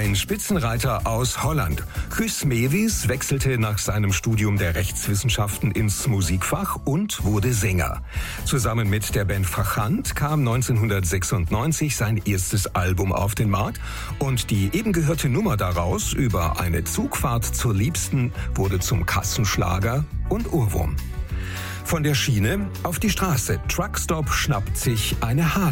Ein Spitzenreiter aus Holland. Guus Meeuwis wechselte nach seinem Studium der Rechtswissenschaften ins Musikfach und wurde Sänger. Zusammen mit der Band Vagant kam 1996 sein erstes Album auf den Markt und die eben gehörte Nummer daraus über eine Zugfahrt zur Liebsten wurde zum Kassenschlager und Ohrwurm. Von der Schiene auf die Straße. Truckstop schnappt sich eine Harley.